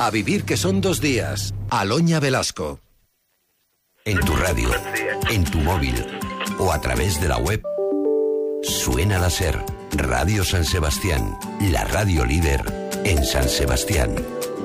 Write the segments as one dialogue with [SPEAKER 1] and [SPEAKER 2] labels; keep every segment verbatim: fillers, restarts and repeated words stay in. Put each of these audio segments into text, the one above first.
[SPEAKER 1] A vivir que son dos días. Aloña Velasco. En tu radio, en tu móvil o a través de la web. Suena la SER. Radio San Sebastián. La radio líder en San Sebastián.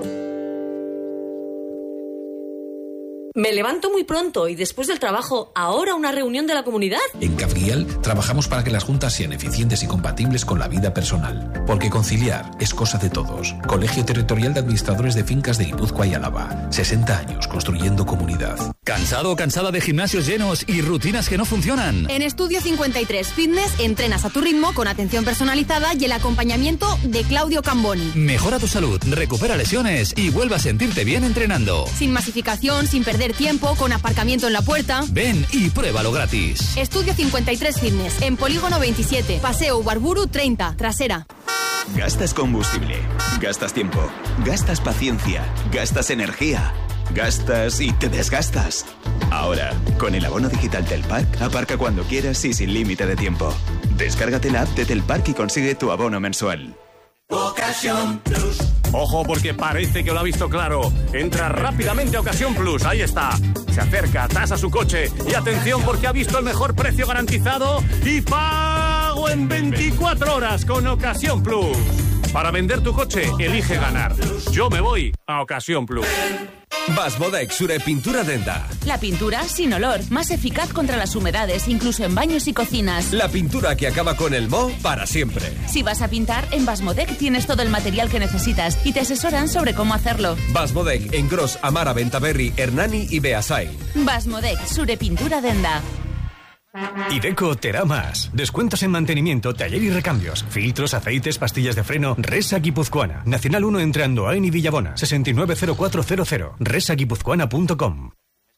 [SPEAKER 2] Me levanto muy pronto y después del trabajo, ahora una reunión de la comunidad.
[SPEAKER 3] En Cabriel trabajamos para que las juntas sean eficientes y compatibles con la vida personal. Porque conciliar es cosa de todos. Colegio Territorial de Administradores de Fincas de Guipúzcoa y Álava. sesenta años construyendo comunidad.
[SPEAKER 4] ¿Cansado o cansada de gimnasios llenos y rutinas que no funcionan?
[SPEAKER 5] En Estudio cincuenta y tres Fitness entrenas a tu ritmo con atención personalizada y el acompañamiento de Claudio Camboni.
[SPEAKER 4] Mejora tu salud, recupera lesiones y vuelve a sentirte bien entrenando.
[SPEAKER 5] Sin masificación, sin perder tiempo, con aparcamiento en la puerta.
[SPEAKER 4] Ven y pruébalo gratis.
[SPEAKER 5] Estudio cincuenta y tres Fitness, en Polígono veintisiete, Paseo Ubarburu treinta, Trasera.
[SPEAKER 6] Gastas combustible, gastas tiempo, gastas paciencia, gastas energía, gastas y te desgastas. Ahora, con el abono digital Telpark, aparca cuando quieras y sin límite de tiempo. Descárgate la app de Telpark y consigue tu abono mensual.
[SPEAKER 7] Ocasión Plus. Ojo, porque parece que lo ha visto claro. Entra rápidamente a Ocasión Plus, ahí está. Se acerca, tasa su coche y atención porque ha visto el mejor precio garantizado y pago en veinticuatro horas con Ocasión Plus. Para vender tu coche, elige ganar. Yo me voy a Ocasión Plus.
[SPEAKER 1] Basmodec Sure Pintura Denda.
[SPEAKER 8] La pintura sin olor, más eficaz contra las humedades, incluso en baños y cocinas.
[SPEAKER 1] La pintura que acaba con el moho para siempre.
[SPEAKER 8] Si vas a pintar, en Basmodec tienes todo el material que necesitas y te asesoran sobre cómo hacerlo.
[SPEAKER 1] Basmodec en Gros, Amara, Bentaberri, Hernani y Beasain.
[SPEAKER 8] Basmodec Sure Pintura Denda.
[SPEAKER 9] Iveco te da más. Descuentos en mantenimiento, taller y recambios. Filtros, aceites, pastillas de freno. Resa Guipuzcoana. Nacional uno entre Andoain y Villabona. sesenta y nueve cero cuatro cero cero. resa guipuzcoana punto com.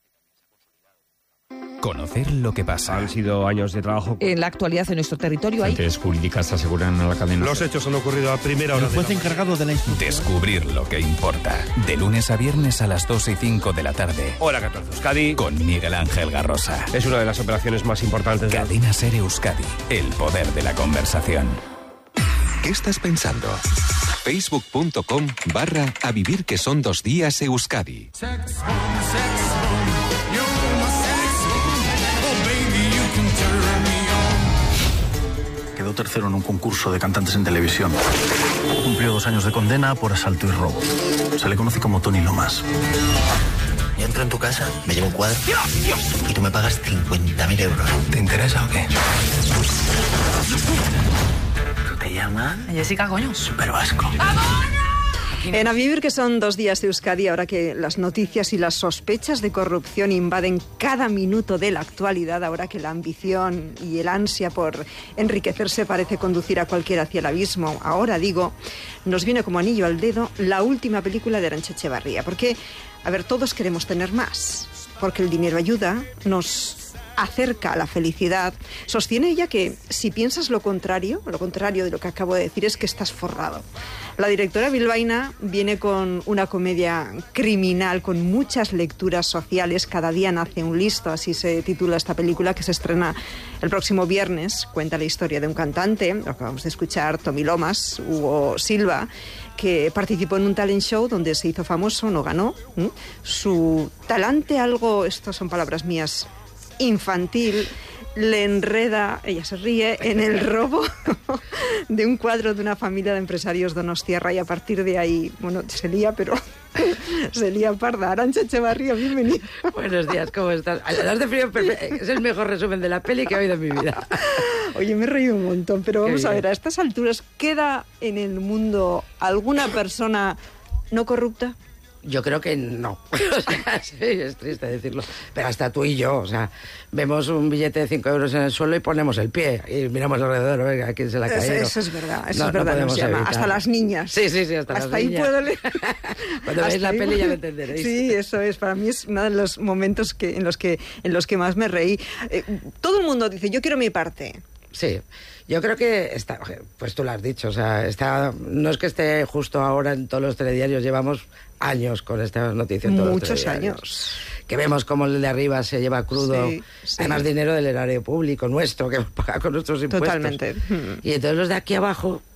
[SPEAKER 10] Conocer lo que pasa.
[SPEAKER 11] Han sido años de trabajo.
[SPEAKER 12] En la actualidad en nuestro territorio hay...
[SPEAKER 11] Fuentes jurídicas aseguran a la cadena.
[SPEAKER 13] Los hechos han ocurrido a primera hora.
[SPEAKER 10] El juez encargado de la instrucción. Descubrir lo que importa. De lunes a viernes a las dos y cinco de la tarde.
[SPEAKER 13] Hora catorce Euskadi.
[SPEAKER 10] Con Miguel Ángel Garrosa.
[SPEAKER 13] Es una de las operaciones más importantes de...
[SPEAKER 10] Cadena SER Euskadi. El poder de la conversación.
[SPEAKER 1] ¿Qué estás pensando? Facebook.com barra a vivir que son dos días Euskadi.
[SPEAKER 14] Quedó tercero en un concurso de cantantes en televisión. Cumplió dos años de condena por asalto y robo. Se le conoce como Tony Lomas.
[SPEAKER 15] Yo entro en tu casa, me llevo un cuadro y tú me pagas cincuenta mil euros.
[SPEAKER 14] ¿Te interesa o qué?
[SPEAKER 15] ¿Tú te llamas?
[SPEAKER 12] Jessica, coño.
[SPEAKER 15] Super Vasco.
[SPEAKER 16] En A Vivir que son dos días de Euskadi, ahora que las noticias y las sospechas de corrupción invaden cada minuto de la actualidad, ahora que la ambición y el ansia por enriquecerse parece conducir a cualquiera hacia el abismo, ahora digo, nos viene como anillo al dedo la última película de Arantxa Echevarría, porque, a ver, todos queremos tener más, porque el dinero ayuda, nos acerca a la felicidad. Sostiene ella que si piensas lo contrario, lo contrario de lo que acabo de decir, es que estás forrado. La directora bilbaína viene con una comedia criminal con muchas lecturas sociales. Cada día nace un listo, así se titula esta película que se estrena el próximo viernes. Cuenta la historia de un cantante, lo que vamos a escuchar, Tommy Lomas, Hugo Silva, que participó en un talent show donde se hizo famoso, no ganó. ¿Mm? Su talante algo, estas son palabras mías, infantil, le enreda, ella se ríe, en el robo de un cuadro de una familia de empresarios donostiarra, y a partir de ahí, bueno, se lía, pero se lía parda. Arantxa Echevarría, bienvenida.
[SPEAKER 12] Buenos días, ¿cómo estás? Las de frío, es el mejor resumen de la peli que he oído en mi vida.
[SPEAKER 16] Oye, me he reído un montón, pero vamos
[SPEAKER 12] Qué
[SPEAKER 16] a
[SPEAKER 12] bien.
[SPEAKER 16] ver, a estas alturas, ¿queda en el mundo alguna persona no corrupta?
[SPEAKER 12] Yo creo que no. O sea, sí, es triste decirlo. Pero hasta tú y yo, o sea, vemos un billete de cinco euros en el suelo y ponemos el pie y miramos alrededor a ver a quién se la
[SPEAKER 16] Eso,
[SPEAKER 12] cae.
[SPEAKER 16] eso es verdad, eso
[SPEAKER 12] no,
[SPEAKER 16] es verdad.
[SPEAKER 12] No
[SPEAKER 16] Nos llama.
[SPEAKER 12] evitar.
[SPEAKER 16] Hasta las niñas.
[SPEAKER 12] Sí, sí, sí, hasta,
[SPEAKER 16] hasta
[SPEAKER 12] las
[SPEAKER 16] ahí
[SPEAKER 12] niñas.
[SPEAKER 16] puedo leer.
[SPEAKER 12] Cuando veáis la peli ya lo entenderéis.
[SPEAKER 16] Sí, eso es. Para mí es uno de los momentos que, en, los que, en los que más me reí. Eh, todo el mundo dice, yo quiero mi parte.
[SPEAKER 12] Sí, yo creo que está, pues tú lo has dicho, o sea, está, no es que esté justo ahora en todos los telediarios, llevamos años con estas noticias en todos
[SPEAKER 16] Muchos
[SPEAKER 12] los telediarios.
[SPEAKER 16] años.
[SPEAKER 12] Que vemos cómo el de arriba se lleva crudo,
[SPEAKER 16] Sí, sí.
[SPEAKER 12] además dinero del erario público nuestro, que paga con nuestros impuestos.
[SPEAKER 16] Totalmente.
[SPEAKER 12] Y entonces los de aquí abajo,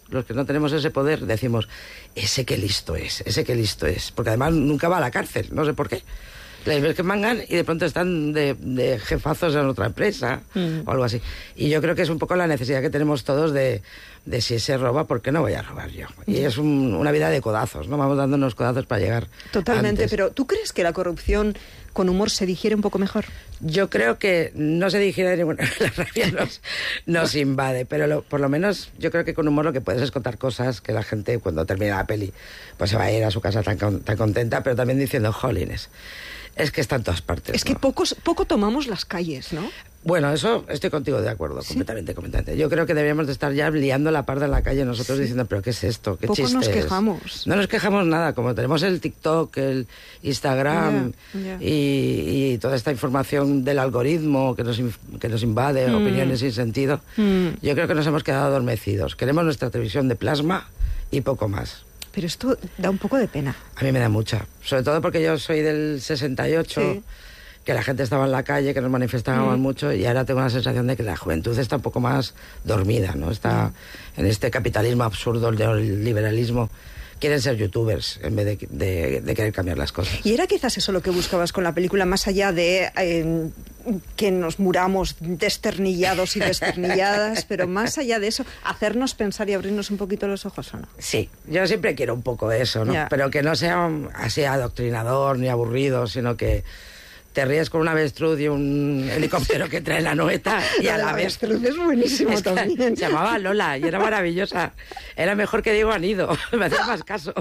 [SPEAKER 12] los que no tenemos ese poder, decimos, ese que listo es, ese que listo es. Porque además nunca va a la cárcel, no sé por qué. Les ves que mangan y de pronto están de, de jefazos en otra empresa mm. o algo así. Y yo creo que es un poco la necesidad que tenemos todos de, de si se roba, ¿por qué no voy a robar yo? Y es un, una vida de codazos, ¿no? Vamos dándonos codazos para llegar.
[SPEAKER 16] Totalmente,
[SPEAKER 12] antes.
[SPEAKER 16] Pero ¿tú crees que la corrupción con humor se digiere un poco mejor?
[SPEAKER 12] Yo creo que no se digiere de ninguna la rabia nos, nos invade, pero lo, por lo menos yo creo que con humor lo que puedes es contar cosas que la gente cuando termina la peli pues se va a ir a su casa tan, tan contenta, pero también diciendo, jolines. Es que está en todas partes.
[SPEAKER 16] Es
[SPEAKER 12] ¿no?
[SPEAKER 16] que pocos, poco tomamos las calles, ¿no?
[SPEAKER 12] Bueno, eso estoy contigo de acuerdo, ¿sí? completamente, completamente. Yo creo que deberíamos de estar ya liando la parda en la calle nosotros sí. diciendo, pero ¿qué es esto? ¿Qué
[SPEAKER 16] poco
[SPEAKER 12] chiste
[SPEAKER 16] nos
[SPEAKER 12] es?
[SPEAKER 16] quejamos.
[SPEAKER 12] No nos quejamos nada, como tenemos el TikTok, el Instagram yeah, yeah. Y, y toda esta información del algoritmo que nos, que nos invade, mm. opiniones sin sentido, mm. yo creo que nos hemos quedado adormecidos. Queremos nuestra televisión de plasma y poco más.
[SPEAKER 16] Pero esto da un poco de pena.
[SPEAKER 12] A mí me da mucha. Sobre todo porque yo soy del sesenta y ocho, sí. que la gente estaba en la calle, que nos manifestábamos mm. mucho, y ahora tengo la sensación de que la juventud está un poco más dormida, ¿no? Está mm. en este capitalismo absurdo, el neoliberalismo. Quieren ser youtubers en vez de, de, de querer cambiar las cosas.
[SPEAKER 16] ¿Y era quizás eso lo que buscabas con la película, más allá de eh, que nos muramos desternillados y desternilladas, pero más allá de eso, hacernos pensar y abrirnos un poquito los ojos, ¿o no?
[SPEAKER 12] Sí, yo siempre quiero un poco eso, ¿no? Yeah. Pero que no sea así adoctrinador ni aburrido, sino que te ríes con un avestruz y un helicóptero que trae la noeta y a la vez...
[SPEAKER 16] El avestruz es buenísimo es también.
[SPEAKER 12] Se llamaba Lola y era maravillosa. Era mejor que Diego Anido. Me hacía más caso.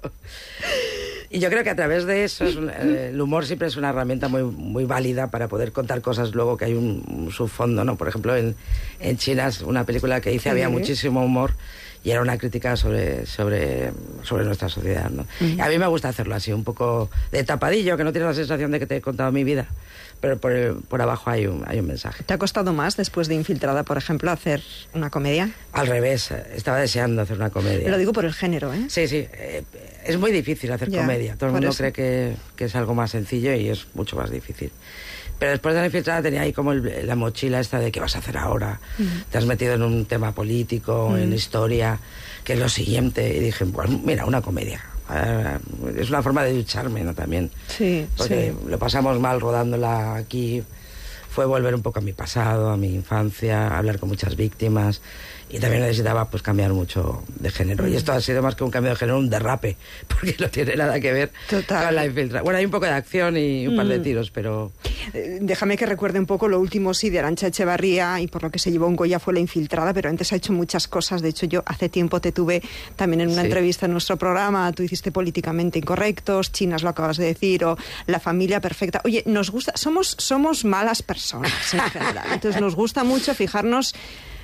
[SPEAKER 12] Y yo creo que a través de eso es un, el humor siempre es una herramienta muy muy válida para poder contar cosas luego que hay un, un subfondo, ¿no? Por ejemplo, en, en China, una película que hice, había muchísimo humor y era una crítica sobre sobre sobre nuestra sociedad, ¿no? Uh-huh. A mí me gusta hacerlo así, un poco de tapadillo, que no tienes la sensación de que te he contado mi vida, pero por, el, por abajo hay un, hay un mensaje.
[SPEAKER 16] ¿Te ha costado más, después de Infiltrada, por ejemplo, hacer una comedia?
[SPEAKER 12] Al revés, estaba deseando hacer una comedia.
[SPEAKER 16] Lo digo por el género, ¿eh?
[SPEAKER 12] Sí, sí, eh, es muy difícil hacer ya, comedia. Todo el mundo eso. cree que, que es algo más sencillo y es mucho más difícil. Pero después de la Infiltrada tenía ahí como el, la mochila esta de qué vas a hacer ahora. Mm. Te has metido en un tema político, mm. en historia, que es lo siguiente. Y dije, bueno, mira, una comedia. Uh, es una forma de ducharme, ¿no? También.
[SPEAKER 16] Sí,
[SPEAKER 12] Porque
[SPEAKER 16] sí.
[SPEAKER 12] lo pasamos mal rodándola aquí. Fue volver un poco a mi pasado, a mi infancia, hablar con muchas víctimas. Y también necesitaba pues cambiar mucho de género. Mm. Y esto ha sido más que un cambio de género, un derrape, porque no tiene nada que ver
[SPEAKER 16] Total.
[SPEAKER 12] con la Infiltrada. Bueno, hay un poco de acción y un mm. par de tiros, pero...
[SPEAKER 16] Eh, déjame que recuerde un poco lo último, sí, de Arantxa Echevarría, y por lo que se llevó un Goya fue La Infiltrada, pero antes ha hecho muchas cosas. De hecho, yo hace tiempo te tuve también en una sí. entrevista en nuestro programa. Tú hiciste Políticamente Incorrectos, Chinas, lo acabas de decir, o La Familia Perfecta. Oye, nos gusta, somos, somos malas personas en general. Entonces nos gusta mucho fijarnos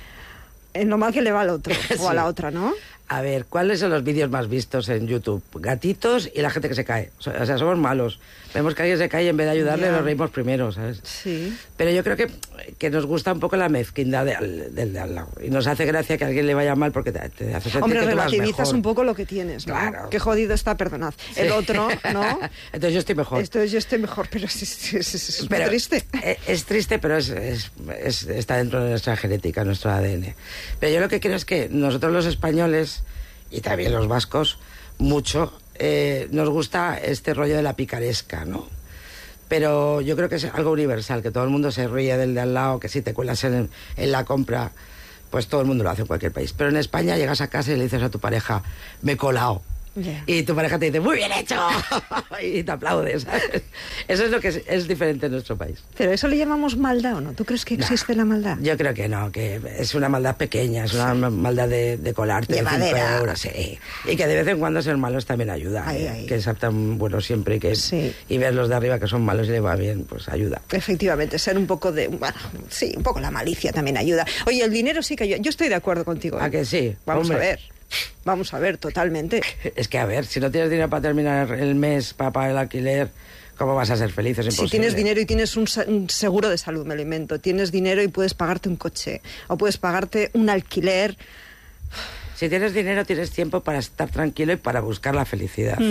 [SPEAKER 16] en lo mal que le va al otro, sí. o a la otra, ¿no?
[SPEAKER 12] A ver, ¿cuáles son los vídeos más vistos en YouTube? Gatitos y la gente que se cae. O sea, somos malos. Vemos que alguien se cae y en vez de ayudarle yeah. nos reímos primero, ¿sabes?
[SPEAKER 16] Sí.
[SPEAKER 12] Pero yo creo que, que nos gusta un poco la mezquindad del de, de, de al lado. Y nos hace gracia que a alguien le vaya mal porque te, te hace sentir
[SPEAKER 16] Hombre,
[SPEAKER 12] que tú vas
[SPEAKER 16] relativizas
[SPEAKER 12] mejor.
[SPEAKER 16] un poco lo que tienes, ¿no?
[SPEAKER 12] Claro.
[SPEAKER 16] Qué jodido está, perdonad. Sí. El otro, ¿no?
[SPEAKER 12] Entonces yo estoy mejor.
[SPEAKER 16] Esto yo estoy mejor, pero es, es, es, es
[SPEAKER 12] pero
[SPEAKER 16] muy triste.
[SPEAKER 12] Es, es triste, pero es, es, es, está dentro de nuestra genética, nuestro A D N. Pero yo lo que creo es que nosotros los españoles... y también los vascos, mucho, eh, nos gusta este rollo de la picaresca, ¿no? Pero yo creo que es algo universal, que todo el mundo se ríe del de al lado, que si te cuelas en, en la compra, pues todo el mundo lo hace en cualquier país. Pero en España llegas a casa y le dices a tu pareja, me he colado. Yeah. Y tu pareja te dice, muy bien hecho, y te aplaudes, ¿sabes? Eso es lo que es, es diferente en nuestro país.
[SPEAKER 16] ¿Pero eso le llamamos maldad o no? ¿Tú crees que existe
[SPEAKER 12] no,
[SPEAKER 16] la maldad?
[SPEAKER 12] Yo creo que no, que es una maldad pequeña, es una sí. maldad de, de colarte, de cinco euros, sí. Y que de vez en cuando ser malos también ayuda, ay, ¿eh? ay. Que es tan bueno siempre y que sí. y ver los de arriba que son malos y le va bien, pues ayuda.
[SPEAKER 16] Efectivamente, ser un poco de, bueno, sí, un poco la malicia también ayuda. Oye, el dinero sí que yo, yo estoy de acuerdo contigo.
[SPEAKER 12] ¿A que sí?
[SPEAKER 16] Vamos
[SPEAKER 12] Hombre.
[SPEAKER 16] a ver. Vamos a ver, totalmente.
[SPEAKER 12] Es que, a ver, si no tienes dinero para terminar el mes, para pagar el alquiler, ¿cómo vas a ser feliz? Es imposible.
[SPEAKER 16] Si tienes dinero y tienes un, un seguro de salud, me lo invento, tienes dinero y puedes pagarte un coche, o puedes pagarte un alquiler...
[SPEAKER 12] Si tienes dinero, tienes tiempo para estar tranquilo y para buscar la felicidad. Mm.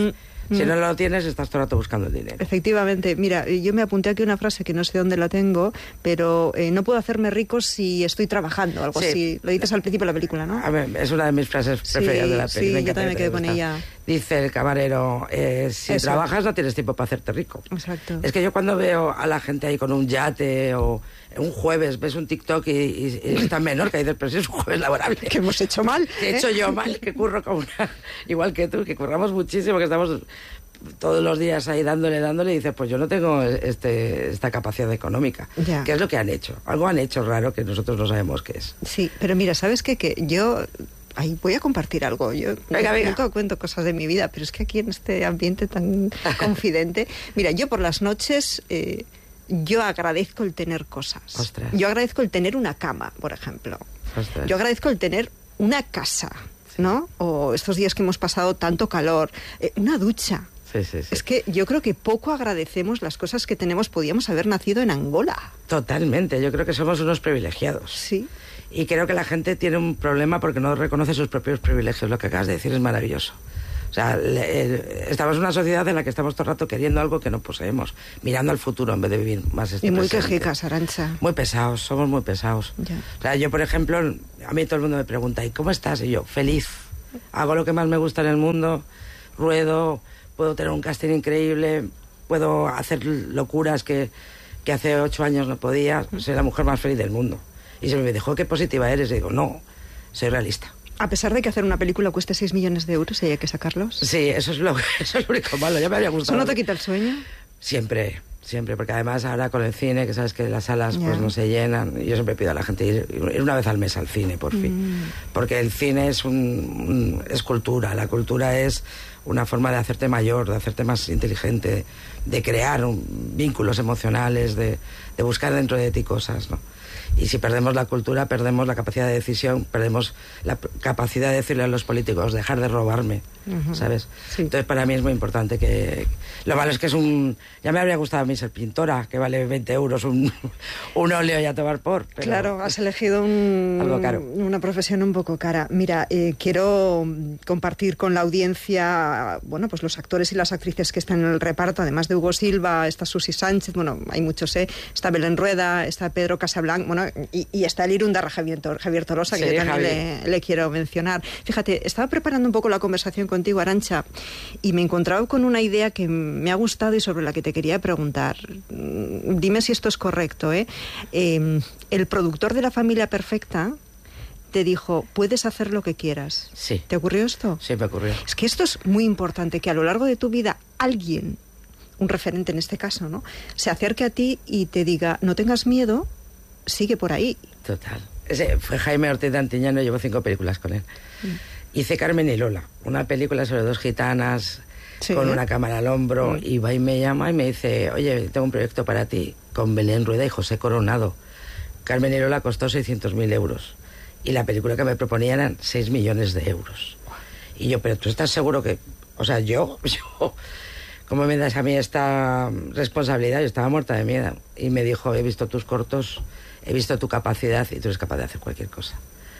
[SPEAKER 12] Si no lo tienes, estás todo el rato buscando el dinero.
[SPEAKER 16] Efectivamente. Mira, yo me apunté aquí una frase que no sé dónde la tengo, pero eh, no puedo hacerme rico si estoy trabajando, algo
[SPEAKER 12] Sí.
[SPEAKER 16] así. Lo dices al principio de la película, ¿no?
[SPEAKER 12] A ver, es una de mis frases
[SPEAKER 16] Sí,
[SPEAKER 12] preferidas de la peli.
[SPEAKER 16] sí,
[SPEAKER 12] Me
[SPEAKER 16] yo
[SPEAKER 12] encanta,
[SPEAKER 16] también me quedé con
[SPEAKER 12] gusta.
[SPEAKER 16] ella.
[SPEAKER 12] Dice el camarero, eh, si
[SPEAKER 16] Eso.
[SPEAKER 12] trabajas no tienes tiempo para hacerte rico.
[SPEAKER 16] Exacto.
[SPEAKER 12] Es que yo cuando veo a la gente ahí con un yate o un jueves ves un TikTok y, y, y es tan menor que dices, pero si es un jueves laborable.
[SPEAKER 16] Que hemos hecho mal.
[SPEAKER 12] Que he hecho yo mal, que curro como una... Igual que tú, que curramos muchísimo, que estamos todos los días ahí dándole, dándole, y dices, pues yo no tengo este, esta capacidad económica.
[SPEAKER 16] Ya.
[SPEAKER 12] ¿Qué es lo que han hecho? Algo han hecho raro que nosotros no sabemos qué es.
[SPEAKER 16] Sí, pero mira, ¿sabes qué? Que yo... Ay, voy a compartir algo. Yo
[SPEAKER 12] Venga, venga.
[SPEAKER 16] nunca cuento cosas de mi vida, pero es que aquí en este ambiente tan confidente... Mira, yo por las noches... Eh, yo agradezco el tener cosas.
[SPEAKER 12] Ostras.
[SPEAKER 16] Yo agradezco el tener una cama, por ejemplo.
[SPEAKER 12] Ostras.
[SPEAKER 16] Yo agradezco el tener una casa, ¿no? O estos días que hemos pasado tanto calor, eh, una ducha.
[SPEAKER 12] Sí, sí, sí.
[SPEAKER 16] Es que yo creo que poco agradecemos las cosas que tenemos. Podíamos haber nacido en Angola.
[SPEAKER 12] Totalmente, yo creo que somos unos privilegiados.
[SPEAKER 16] Sí.
[SPEAKER 12] Y creo que la gente tiene un problema porque no reconoce sus propios privilegios. Lo que acabas de decir es maravilloso. O sea, le, eh, estamos en una sociedad en la que estamos todo el rato queriendo algo que no poseemos, mirando al futuro en vez de vivir más este
[SPEAKER 16] Y muy
[SPEAKER 12] presente.
[SPEAKER 16] quejicas, Arantxa.
[SPEAKER 12] Muy pesados, somos muy pesados.
[SPEAKER 16] Ya.
[SPEAKER 12] O sea, yo, por ejemplo, a mí todo el mundo me pregunta, ¿y cómo estás? Y yo, feliz. Hago lo que más me gusta en el mundo, ruedo, puedo tener un casting increíble, puedo hacer locuras que, que hace ocho años no podía. Soy la mujer más feliz del mundo. Y se me dijo, qué positiva eres. Y digo, no, soy realista.
[SPEAKER 16] A pesar de que hacer una película cueste seis millones de euros y hay que sacarlos.
[SPEAKER 12] Sí, eso es lo, eso es lo único malo. Ya me había gustado.
[SPEAKER 16] ¿Eso no te quita el sueño?
[SPEAKER 12] Siempre, siempre, porque además ahora con el cine, que sabes que las salas
[SPEAKER 16] Ya.
[SPEAKER 12] pues no se llenan, y yo siempre pido a la gente ir, ir una vez al mes al cine, por fin.
[SPEAKER 16] Mm.
[SPEAKER 12] Porque el cine es, un, un- es cultura, la cultura es una forma de hacerte mayor, de hacerte más inteligente, de crear un- vínculos emocionales, de, de buscar dentro de ti cosas, ¿no? Y si perdemos la cultura, perdemos la capacidad de decisión, perdemos la p- capacidad de decirle a los políticos, dejar de robarme,
[SPEAKER 16] Ujú.
[SPEAKER 12] ¿sabes? Entonces para mí es muy importante que... Lo malo es que es un... Ya me habría gustado a mí ser pintora, que vale veinte euros un, un óleo y a tomar por. Pero
[SPEAKER 16] Claro, has elegido un-
[SPEAKER 12] algo caro.
[SPEAKER 16] una profesión un poco cara. Mira, eh, quiero compartir con la audiencia, bueno, pues los actores y las actrices que están en el reparto, además de Hugo Silva, está Susi Sánchez, bueno, hay muchos, ¿eh? Está Belén Rueda, está Pedro Casablanc, bueno, y, y está el Irundarra Javier, Tor- Javier Tolosa, que
[SPEAKER 12] Sí,
[SPEAKER 16] yo también
[SPEAKER 12] Javi.
[SPEAKER 16] le, le quiero mencionar. Fíjate, estaba preparando un poco la conversación contigo, Arantxa, y me encontraba con una idea que me ha gustado y sobre la que te quería preguntar. Mm, Dime si esto es correcto, ¿eh? Eh, el productor de La Familia Perfecta te dijo, puedes hacer lo que quieras.
[SPEAKER 12] Sí.
[SPEAKER 16] ¿Te ocurrió esto?
[SPEAKER 12] Sí, me ocurrió.
[SPEAKER 16] Es que esto es muy importante, que a lo largo de tu vida alguien, un referente en este caso, ¿no?, se acerque a ti y te diga, no tengas miedo, sigue por ahí.
[SPEAKER 12] Total. Ese fue Jaime Ortiz de Antiñano, llevo cinco películas con él. Hice Carmen y Lola, una película sobre dos gitanas
[SPEAKER 16] Sí.
[SPEAKER 12] con una cámara al hombro,
[SPEAKER 16] Mm.
[SPEAKER 12] y va y me llama y me dice, oye, tengo un proyecto para ti, con Belén Rueda y José Coronado. Carmen y Lola costó seiscientos mil euros, y la película que me proponían eran seis millones de euros. Y yo, pero ¿tú estás seguro que...? O sea, yo, yo... ¿Cómo me das a mí esta responsabilidad? Yo estaba muerta de miedo. Y me dijo, he visto tus cortos, he visto tu capacidad y tú eres capaz de hacer cualquier cosa.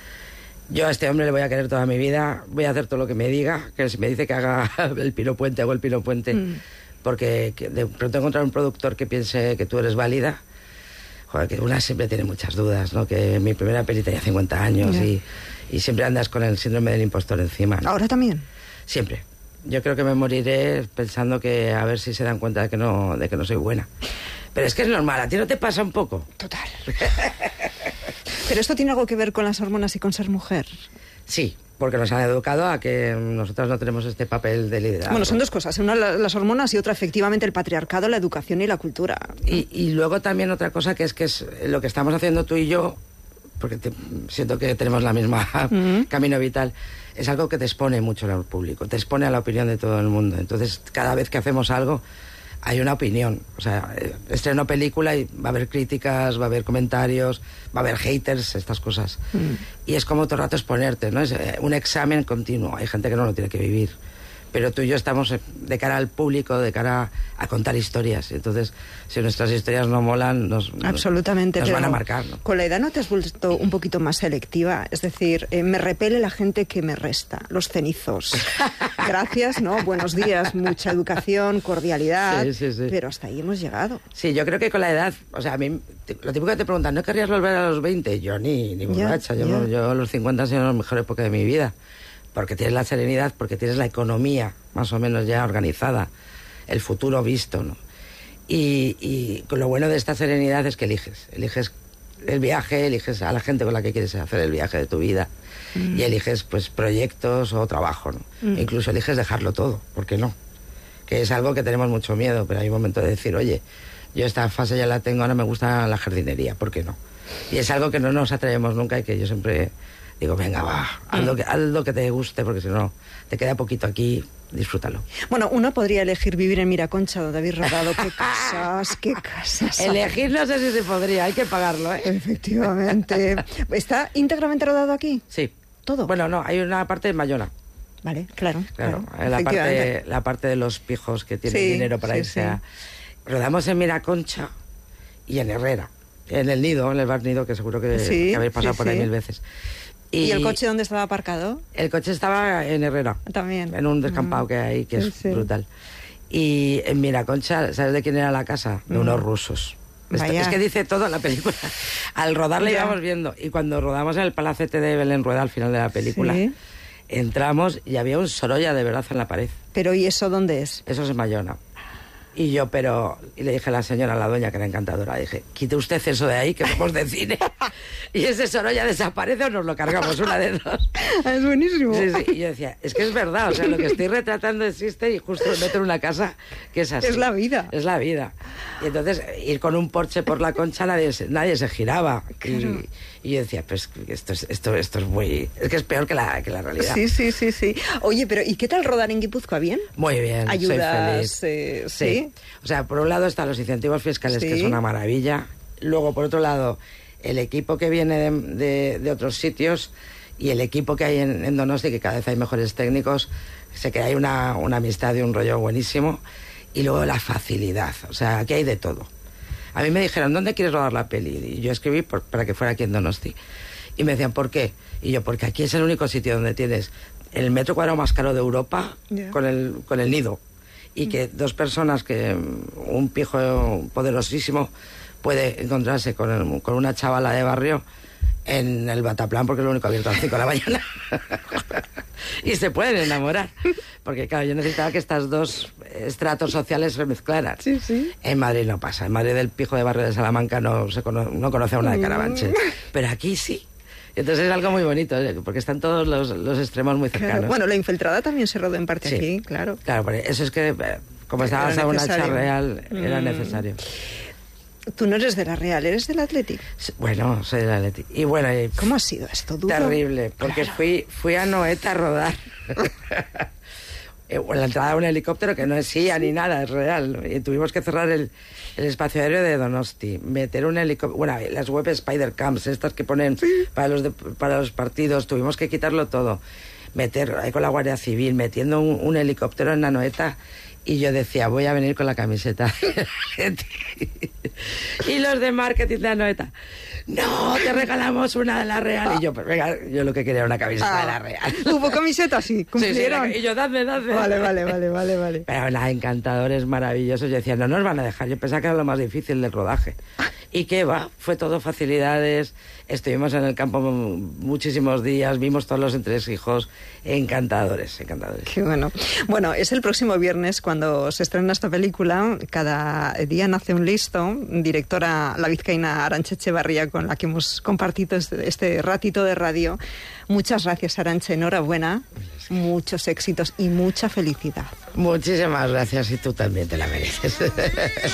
[SPEAKER 12] Yo a este hombre le voy a querer toda mi vida, voy a hacer todo lo que me diga, que si me dice que haga el Pino Puente, hago el Pino Puente,
[SPEAKER 16] Mm.
[SPEAKER 12] porque que de pronto encontrar un productor que piense que tú eres válida, joder, que una siempre tiene muchas dudas, ¿no? Que mi primera peli tenía cincuenta años
[SPEAKER 16] Ya.
[SPEAKER 12] y, y siempre andas con el síndrome del impostor encima, ¿no?
[SPEAKER 16] ¿Ahora también?
[SPEAKER 12] Siempre. Yo creo que me moriré pensando que a ver si se dan cuenta de que no, de que no soy buena. Pero es que es normal, ¿a ti no te pasa un poco?
[SPEAKER 16] Total. ¿Pero esto tiene algo que ver con las hormonas y con ser mujer?
[SPEAKER 12] Sí, porque nos han educado a que nosotros no tenemos este papel de liderazgo.
[SPEAKER 16] Bueno, son dos cosas. Una la- las hormonas y otra efectivamente el patriarcado, la educación y la cultura.
[SPEAKER 12] Y, y luego también otra cosa que es que es lo que estamos haciendo tú y yo, porque te- siento que tenemos la misma
[SPEAKER 16] Ujú.
[SPEAKER 12] camino vital, es algo que te expone mucho al público, te expone a la opinión de todo el mundo. Entonces, cada vez que hacemos algo, hay una opinión. O sea, eh, estreno película y va a haber críticas, va a haber comentarios, va a haber haters, estas cosas. Y es como todo el rato exponerte, ¿no? Es eh, un examen continuo. Hay gente que no lo tiene que vivir. pero tú y yo estamos de cara al público, de cara a contar historias. Entonces, si nuestras historias no molan, nos,
[SPEAKER 16] Absolutamente,
[SPEAKER 12] nos van a
[SPEAKER 16] pero
[SPEAKER 12] marcar, ¿no?
[SPEAKER 16] Con la edad no te has vuelto un poquito más selectiva, es decir, eh, me repele la gente que me resta, los cenizos. Gracias, ¿no? Buenos días, mucha educación, cordialidad,
[SPEAKER 12] sí, sí, sí.
[SPEAKER 16] pero hasta ahí hemos llegado.
[SPEAKER 12] Sí, yo creo que con la edad, o sea, a mí, lo típico que te preguntan, ¿no querrías volver a los veinte? Yo ni, ni borracha, yo, no, yo a los cincuenta han sido la mejor época de mi vida, porque tienes la serenidad, porque tienes la economía más o menos ya organizada, el futuro visto, ¿no? Y, y lo bueno de esta serenidad es que eliges, eliges el viaje, eliges a la gente con la que quieres hacer el viaje de tu vida, mm. y eliges pues proyectos o trabajo, ¿no? Mm. E incluso eliges dejarlo todo, ¿por qué no? Que es algo que tenemos mucho miedo, pero hay un momento de decir, oye, yo esta fase ya la tengo, ahora me gusta la jardinería, ¿por qué no? Y es algo que no nos atrevemos nunca y que yo siempre digo, venga, va, haz lo que, haz lo que te guste, porque si no, te queda poquito aquí, disfrútalo.
[SPEAKER 16] Bueno, uno podría elegir vivir en Miraconcha, donde habéis rodado. ¡Qué casas, qué casas!
[SPEAKER 12] Elegir no sé si se podría, hay que pagarlo, ¿eh?
[SPEAKER 16] Efectivamente. ¿Está íntegramente rodado aquí?
[SPEAKER 12] Sí.
[SPEAKER 16] ¿Todo?
[SPEAKER 12] Bueno, no, hay una parte en Bayona.
[SPEAKER 16] Vale, claro.
[SPEAKER 12] Claro,
[SPEAKER 16] claro
[SPEAKER 12] la, parte, la parte de los pijos que tienen
[SPEAKER 16] sí,
[SPEAKER 12] dinero para
[SPEAKER 16] sí,
[SPEAKER 12] irse
[SPEAKER 16] sí.
[SPEAKER 12] a... Rodamos en Miraconcha y en Herrera, en el Nido, en el Bar Nido, que seguro que,
[SPEAKER 16] sí,
[SPEAKER 12] que habéis pasado
[SPEAKER 16] sí,
[SPEAKER 12] por ahí
[SPEAKER 16] sí.
[SPEAKER 12] mil veces.
[SPEAKER 16] Y, ¿Y el coche dónde estaba aparcado?
[SPEAKER 12] El coche estaba en Herrera.
[SPEAKER 16] También.
[SPEAKER 12] En un descampado mm. que hay, que sí, es sí. brutal. Y en Miraconcha, ¿sabes de quién era la casa? De mm. unos rusos. Esto, es que dice todo en la película. Al rodar la íbamos viendo. Y cuando rodamos en el palacete de Belén Rueda al final de la película, ¿sí? entramos y había un Sorolla de verdad en la pared.
[SPEAKER 16] ¿Pero y eso dónde es?
[SPEAKER 12] Eso es en Bayona. Y yo, pero... Y le dije a la señora, a la doña, que era encantadora, dije, quite usted eso de ahí, que somos de cine. Y ese Sorolla desaparece o nos lo cargamos, una de dos.
[SPEAKER 16] Es buenísimo.
[SPEAKER 12] Sí, sí. Y yo decía, es que es verdad, o sea, lo que estoy retratando existe y justo me meto en una casa que es así.
[SPEAKER 16] Es la vida.
[SPEAKER 12] Es la vida. Y entonces, ir con un Porsche por la Concha, nadie se, nadie se giraba.
[SPEAKER 16] Claro.
[SPEAKER 12] Y, y yo decía, pues esto es, esto, esto es muy... Es que es peor que la, que la realidad.
[SPEAKER 16] Sí, sí, sí, sí. Oye, pero ¿y qué tal rodar en Guipúzcoa? ¿Bien?
[SPEAKER 12] Muy bien,
[SPEAKER 16] ¿Ayudas,
[SPEAKER 12] soy feliz.
[SPEAKER 16] Eh, ¿sí?
[SPEAKER 12] sí. O sea, por un lado están los incentivos fiscales,
[SPEAKER 16] ¿sí?
[SPEAKER 12] que es una maravilla. Luego, por otro lado, el equipo que viene de, de, de otros sitios y el equipo que hay en, en Donosti, que cada vez hay mejores técnicos. Sé que hay una, una amistad y un rollo buenísimo. Y luego la facilidad. O sea, aquí hay de todo. A mí me dijeron, ¿dónde quieres rodar la peli? Y yo escribí por, para que fuera aquí en Donosti. Y me decían, ¿por qué? Y yo, porque aquí es el único sitio donde tienes el metro cuadrado más caro de Europa, yeah. con el, con el Nido. Y que dos personas, que un pijo poderosísimo puede encontrarse con, el, con una chavala de barrio en el Bataplan, porque es lo único abierto a las cinco de la mañana. Y se pueden enamorar. Porque, claro, yo necesitaba que estas dos estratos sociales se mezclaran.
[SPEAKER 16] Sí, sí.
[SPEAKER 12] En Madrid no pasa. En Madrid el pijo de barrio de Salamanca no, se cono no conoce a una de Carabanchel. Pero aquí sí. Entonces es algo muy bonito, ¿eh? Porque están todos los, los extremos muy cercanos.
[SPEAKER 16] Claro. Bueno, La Infiltrada también se rodó en parte sí. aquí, claro.
[SPEAKER 12] Claro, porque eso es que, como estaba basada en una hacha real, mm. era necesario.
[SPEAKER 16] Tú no eres de la Real, eres del Athletic.
[SPEAKER 12] Bueno, soy del Athletic. Y bueno, y,
[SPEAKER 16] ¿cómo ha sido esto? ¿Duro?
[SPEAKER 12] Terrible, porque claro. fui, fui a Noeta a rodar. La entrada de un helicóptero que no es S I A ni nada, es real. Y tuvimos que cerrar el, el espacio aéreo de Donosti, meter un helicóptero, bueno, las web Spider Camps, estas que ponen sí. para, los de, para los partidos, tuvimos que quitarlo todo. Meter ahí con la Guardia Civil, metiendo un, un helicóptero en la Noeta. Y yo decía, voy a venir con la camiseta. Y los de marketing de la Noeta, no, te regalamos una de la Real. Y yo, pues venga, yo lo que quería era una camiseta ah, de la Real.
[SPEAKER 16] ¿Hubo camiseta? Sí, cumplieron.
[SPEAKER 12] Sí, sí, y yo, dadme, dadme.
[SPEAKER 16] Vale, vale, vale, vale, vale.
[SPEAKER 12] Pero nada, encantadores, maravillosos. Yo decía, no nos van a dejar. Yo pensaba que era lo más difícil del rodaje. Y qué va, fue todo facilidades. Estuvimos en el campo muchísimos días, vimos todos los entresijos. Encantadores, encantadores.
[SPEAKER 16] Qué bueno. Bueno, es el próximo viernes cuando se estrena esta película. Cada día nace un listo. Directora la vizcaína Arantxa Echevarría, con la que hemos compartido este, este ratito de radio. Muchas gracias, Arantxa. Enhorabuena. Muchos éxitos y mucha felicidad.
[SPEAKER 12] Muchísimas gracias, y tú también te la mereces.